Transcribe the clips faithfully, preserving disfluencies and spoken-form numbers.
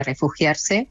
refugiarse.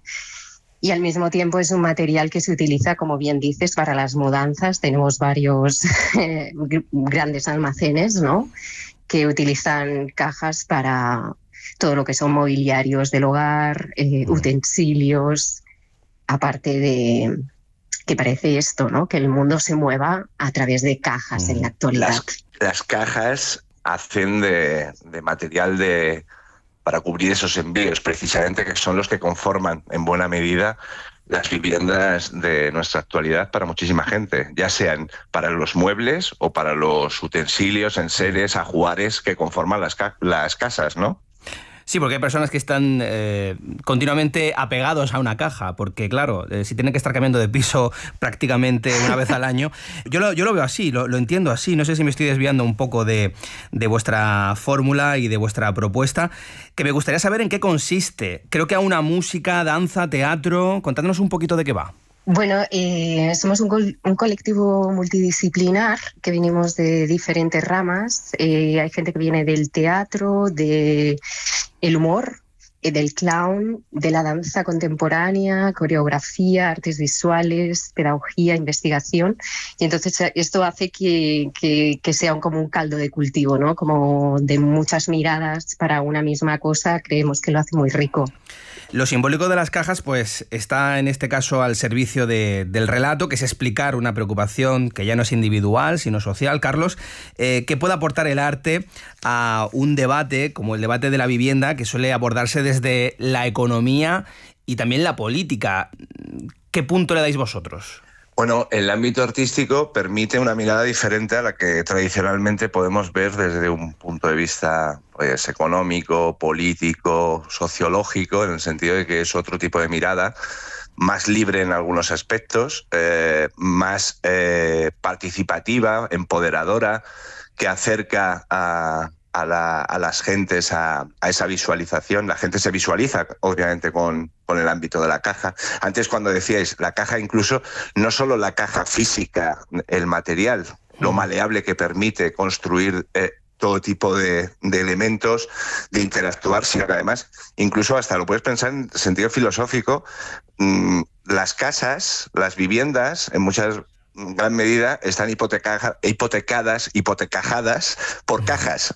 Y al mismo tiempo es un material que se utiliza, como bien dices, para las mudanzas. Tenemos varios eh, grandes almacenes, ¿no?, que utilizan cajas para todo lo que son mobiliarios del hogar, eh, utensilios, aparte de que parece esto, ¿no?, que el mundo se mueva a través de cajas en la actualidad. Las, las cajas hacen de, de material de... para cubrir esos envíos, precisamente, que son los que conforman en buena medida las viviendas de nuestra actualidad para muchísima gente, ya sean para los muebles o para los utensilios, enseres, ajuares que conforman las, ca las casas, ¿no? Sí, porque hay personas que están eh, continuamente apegados a una caja, porque claro, eh, si tienen que estar cambiando de piso prácticamente una vez al año, yo lo, yo lo veo así, lo, lo entiendo así, no sé si me estoy desviando un poco de, de vuestra fórmula y de vuestra propuesta, que me gustaría saber en qué consiste. Creo que a una música, danza, teatro, contándonos un poquito de qué va. Bueno, eh, somos un, co un colectivo multidisciplinar que venimos de diferentes ramas. Eh, hay gente que viene del teatro, del humor, eh, del clown, de la danza contemporánea, coreografía, artes visuales, pedagogía, investigación. Y entonces esto hace que, que, que sea un, como un caldo de cultivo, ¿no?, como de muchas miradas para una misma cosa. Creemos que lo hace muy rico. Lo simbólico de las cajas, pues, está en este caso al servicio de, del relato, que es explicar una preocupación que ya no es individual, sino social, Carlos, eh, que puede aportar el arte a un debate, como el debate de la vivienda, que suele abordarse desde la economía y también la política. ¿Qué punto le dais vosotros? Bueno, el ámbito artístico permite una mirada diferente a la que tradicionalmente podemos ver desde un punto de vista pues, económico, político, sociológico, en el sentido de que es otro tipo de mirada, más libre en algunos aspectos, eh, más eh, participativa, empoderadora, que acerca a... A, la, a las gentes a, a esa visualización. La gente se visualiza, obviamente, con, con el ámbito de la caja. Antes, cuando decíais la caja, incluso no solo la caja física, el material, lo maleable que permite construir eh, todo tipo de, de elementos, de interactuar, sino que además, incluso hasta lo puedes pensar en sentido filosófico, mmm, las casas, las viviendas, en muchas en gran medida están hipoteca hipotecadas, hipotecajadas por cajas.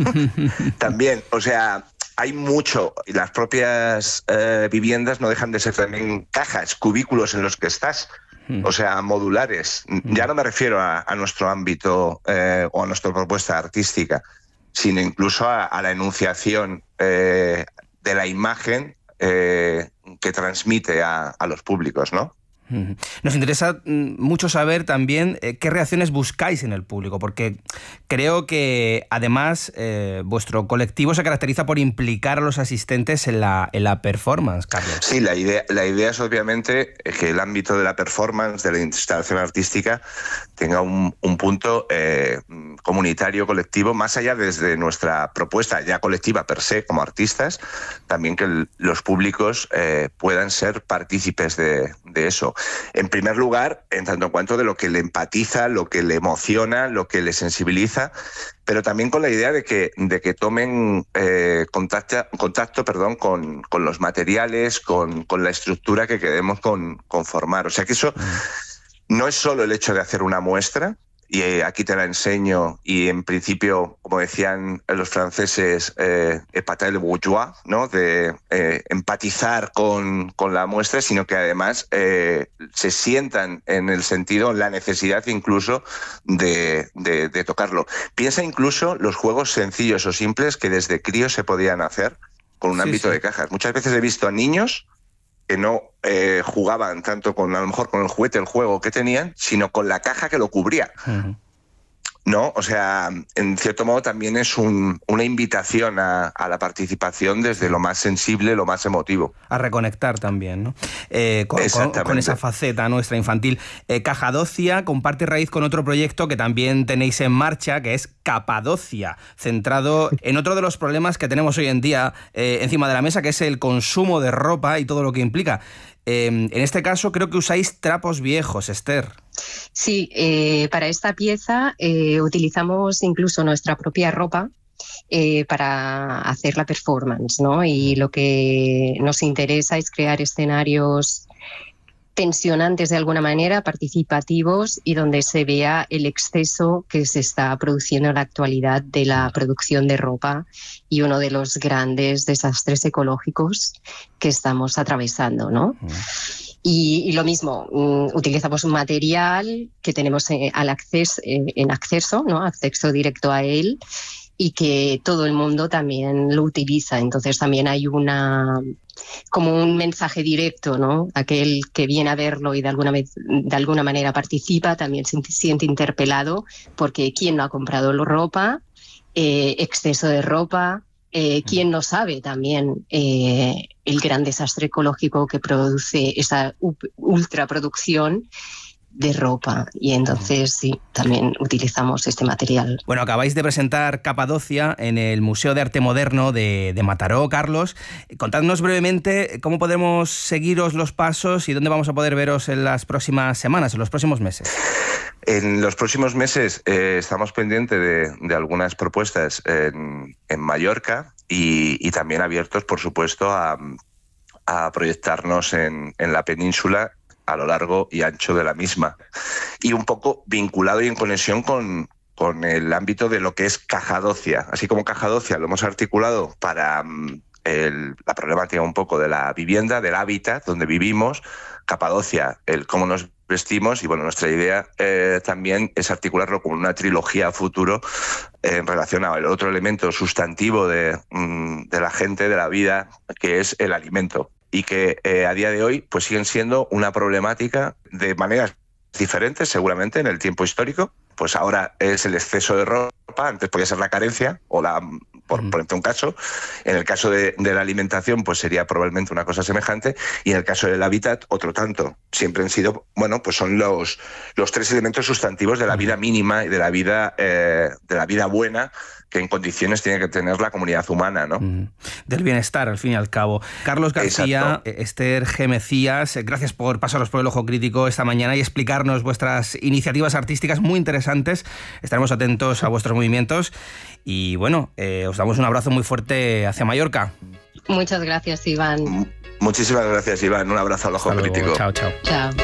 También, o sea, hay mucho, y las propias eh, viviendas no dejan de ser también cajas, cubículos en los que estás, o sea, modulares. Ya no me refiero a, a nuestro ámbito eh, o a nuestra propuesta artística, sino incluso a, a la enunciación eh, de la imagen eh, que transmite a, a los públicos, ¿no? Nos interesa mucho saber también eh, qué reacciones buscáis en el público, porque creo que además eh, vuestro colectivo se caracteriza por implicar a los asistentes en la, en la performance, Carlos. Sí, la idea, la idea es obviamente que el ámbito de la performance, de la instalación artística, tenga un, un punto eh, comunitario, colectivo, más allá desde nuestra propuesta ya colectiva per se, como artistas, también que el, los públicos eh, puedan ser partícipes de, de eso. En primer lugar, en tanto en cuanto de lo que le empatiza, lo que le emociona, lo que le sensibiliza, pero también con la idea de que, de que tomen eh, contacto, contacto perdón, con, con los materiales, con, con la estructura que queremos con, conformar. O sea que eso no es solo el hecho de hacer una muestra, y eh, aquí te la enseño, y en principio, como decían los franceses, eh, épater le bourgeois, ¿no?, de eh, empatizar con, con la muestra, sino que además eh, se sientan en el sentido, la necesidad incluso de, de, de tocarlo. Piensa incluso los juegos sencillos o simples que desde críos se podían hacer con un sí, ámbito sí. de cajas. Muchas veces he visto a niños que no eh, jugaban tanto con, a lo mejor, con el juguete, el juego que tenían, sino con la caja que lo cubría. Uh-huh. ¿No? O sea, en cierto modo también es un, una invitación a, a la participación desde lo más sensible, lo más emotivo. A reconectar también, ¿no? Eh, con, con, con esa faceta nuestra infantil. Eh, Cajadocia comparte raíz con otro proyecto que también tenéis en marcha, que es Capadocia, centrado en otro de los problemas que tenemos hoy en día eh, encima de la mesa, que es el consumo de ropa y todo lo que implica. Eh, en este caso creo que usáis trapos viejos, Esther. Sí, eh, para esta pieza eh, utilizamos incluso nuestra propia ropa eh, para hacer la performance, ¿no? Y lo que nos interesa es crear escenarios tensionantes de alguna manera, participativos, y donde se vea el exceso que se está produciendo en la actualidad de la producción de ropa y uno de los grandes desastres ecológicos que estamos atravesando, ¿no? Mm. Y, y lo mismo, um, utilizamos un material que tenemos eh, al acceso, eh, en acceso, ¿no? Acceso directo a él, y que todo el mundo también lo utiliza. Entonces también hay una como un mensaje directo, ¿no? Aquel que viene a verlo y de alguna, vez, de alguna manera participa también se siente interpelado, porque ¿quién no ha comprado ropa? Eh, exceso de ropa. Eh, ¿Quién no sabe también eh, el gran desastre ecológico que produce esa ultraproducción de ropa? Y entonces sí, también utilizamos este material. Bueno, acabáis de presentar Capadocia en el Museo de Arte Moderno de, de Mataró, Carlos. Contadnos brevemente cómo podemos seguiros los pasos y dónde vamos a poder veros en las próximas semanas, en los próximos meses. En los próximos meses eh, estamos pendientes de, de algunas propuestas en, en Mallorca y, y también abiertos, por supuesto, a, a proyectarnos en, en la península a lo largo y ancho de la misma, y un poco vinculado y en conexión con, con el ámbito de lo que es Capadocia. Así como Capadocia lo hemos articulado para el, la problemática un poco de la vivienda, del hábitat donde vivimos, Capadocia, el cómo nos vestimos, y bueno, nuestra idea eh, también es articularlo como una trilogía a futuro eh, en relación al otro elemento sustantivo de, de la gente, de la vida, que es el alimento. Y que eh, a día de hoy pues siguen siendo una problemática de maneras diferentes, seguramente, en el tiempo histórico. Pues ahora es el exceso de ropa, antes podía ser la carencia, o la, por mm. ponerte un caso. En el caso de, de la alimentación, pues sería probablemente una cosa semejante, y en el caso del hábitat, otro tanto. Siempre han sido, bueno, pues son los, los tres elementos sustantivos de la vida mínima y de la vida, eh, de la vida buena, que en condiciones tiene que tener la comunidad humana, ¿no? Mm, del bienestar, al fin y al cabo. Carlos García, Exacto. Esther G. Mecías, gracias por pasaros por el ojo crítico esta mañana y explicarnos vuestras iniciativas artísticas muy interesantes. Estaremos atentos a vuestros movimientos y, bueno, eh, os damos un abrazo muy fuerte hacia Mallorca. Muchas gracias, Iván. Muchísimas gracias, Iván. Un abrazo al ojo crítico. Chao, chao. Chao.